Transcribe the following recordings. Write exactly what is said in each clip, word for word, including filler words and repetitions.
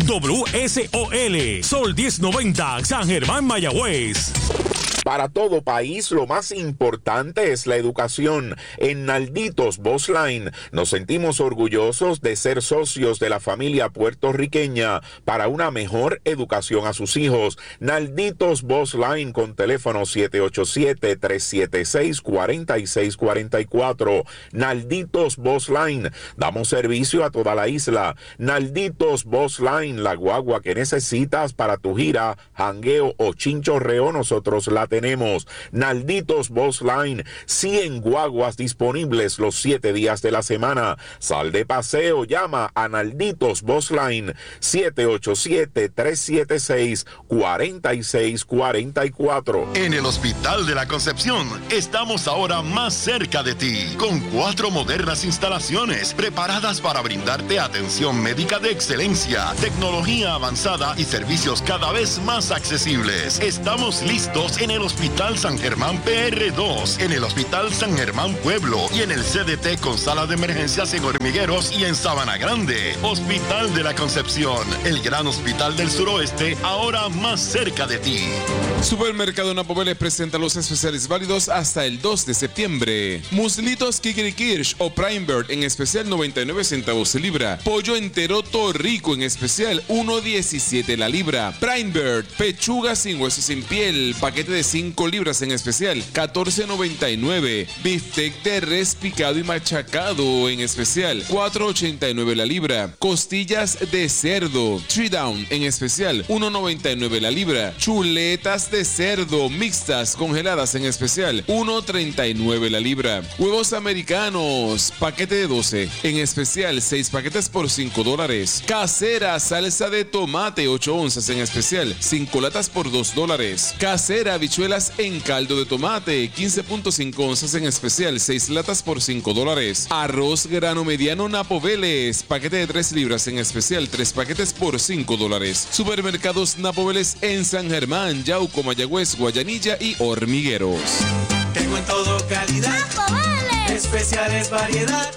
W S O L, Sol diez noventa, San Germán, Mayagüez. Para todo país, lo más importante es la educación. En Nalditos Bus Line nos sentimos orgullosos de ser socios de la familia puertorriqueña para una mejor educación a sus hijos. Nalditos Bus Line con teléfono siete ocho siete, tres siete seis, cuatro seis cuatro cuatro. Nalditos Bus Line. Damos servicio a toda la isla. Nalditos Bus Line, la guagua que necesitas para tu gira, jangueo o chinchorreo, nosotros la tenemos. Nalditos Bus Line, cien guaguas disponibles los siete días de la semana. Sal de paseo, llama a Nalditos Bus Line siete ocho siete, tres siete seis, cuatro seis cuatro cuatro. En el Hospital de la Concepción estamos ahora más cerca de ti, con cuatro modernas instalaciones preparadas para brindarte atención médica de excelencia, tecnología avanzada y servicios cada vez más accesibles. Estamos listos en el Hospital San Germán P R dos, en el Hospital San Germán Pueblo y en el C D T con sala de emergencias en Hormigueros y en Sabana Grande. Hospital de la Concepción, el gran hospital del suroeste, ahora más cerca de ti. Supermercado Napo les presenta los especiales válidos hasta el dos de septiembre. Muslitos Kikiri Kirsch o Prime Bird en especial noventa y nueve centavos de libra. Pollo entero Torrico en especial uno diecisiete la libra. Prime Bird, pechuga sin hueso sin piel, paquete de cinco libras en especial catorce noventa y nueve. Bistec de res picado y machacado en especial cuatro ochenta y nueve la libra. Costillas de cerdo Three Down en especial uno noventa y nueve la libra. Chuletas de cerdo mixtas congeladas en especial uno treinta y nueve la libra. Huevos americanos paquete de doce en especial seis paquetes por cinco dólares. Casera salsa de tomate ocho onzas en especial cinco latas por dos dólares. Casera habichuelas en caldo de tomate quince punto cinco onzas en especial seis latas por cinco dólares. Arroz grano mediano Napo Vélez paquete de tres libras en especial tres paquetes por cinco dólares. Supermercados Napo Vélez en San Germán, Yauco, Mayagüez, Guayanilla y Hormigueros. Tengo en todo calidad, Napo Vélez. Especiales variedad.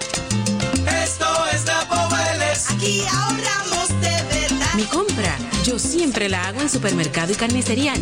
Esto es Napo Vélez. Aquí ahorramos de verdad. Mi compra, yo siempre la hago en Supermercado y Carnicería